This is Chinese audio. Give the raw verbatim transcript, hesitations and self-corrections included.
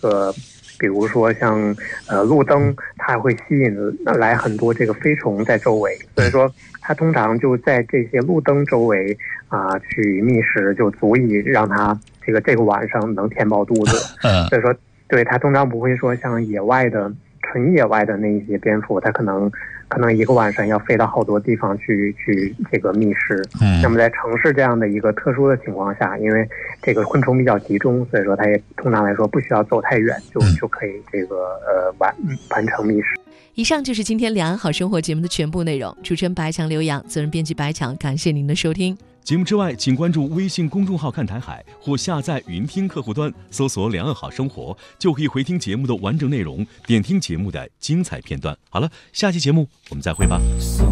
个，比如说像呃路灯，它会吸引来很多这个飞虫在周围，所以说它通常就在这些路灯周围啊、呃、去觅食，就足以让它这个这个晚上能填饱肚子。所以说，对，它通常不会说像野外的纯野外的那一些蝙蝠，它可能可能一个晚上要飞到好多地方去去这个觅食。嗯，那么在城市这样的一个特殊的情况下，因为这个昆虫比较集中，所以说它也通常来说不需要走太远，就就可以这个呃完完成觅食。 以上就是今天两岸好生活节目的全部内容。主持人白强、刘洋，责任编辑白强，感谢您的收听。 节目之外，请关注微信公众号看台海，或下载云听客户端，搜索两岸好生活，就可以回听节目的完整内容，点听节目的精彩片段。好了，下期节目我们再会吧。